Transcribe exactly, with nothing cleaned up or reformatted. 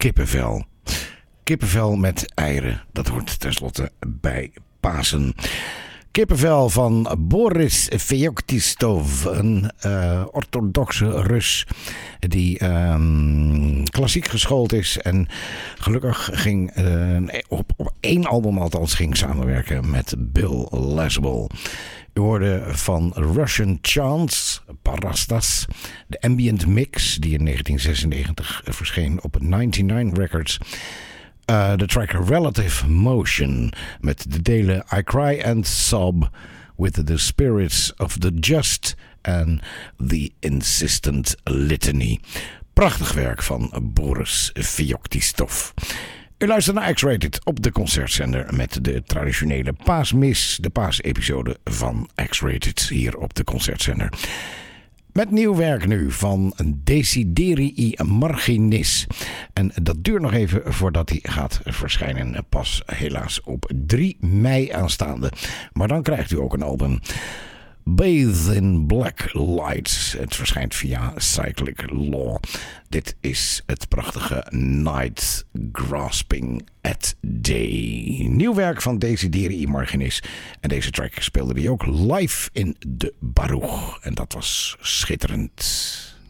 kippenvel. Kippenvel met eieren, dat hoort tenslotte bij Pasen. Kippenvel van Boris Feoktistov, een uh, orthodoxe Rus die uh, klassiek geschoold is en gelukkig ging uh, op, op één album althans ging samenwerken met Bill Laswell. U hoorde van Russian Chants, Parastas, de ambient mix die in negentien zesennegentig verscheen op ninety-nine Records. Uh, de track Relative Motion met de delen I Cry and Sob with the Spirits of the Just and the Insistent Litany. Prachtig werk van Boris Feoktistov. U luistert naar X-Rated op de concertzender met de traditionele paasmis, de paasepisode van X-Rated hier op de concertzender. Met nieuw werk nu van Desiderii Marginis. En dat duurt nog even voordat hij gaat verschijnen. Pas helaas op drie mei aanstaande. Maar dan krijgt u ook een album. Bathe in Black Lights. Het verschijnt via Cyclic Law. Dit is het prachtige Night Grasping at Day. Nieuw werk van Desiderii Marginis. En deze track speelde hij ook live in de Baruch. En dat was schitterend.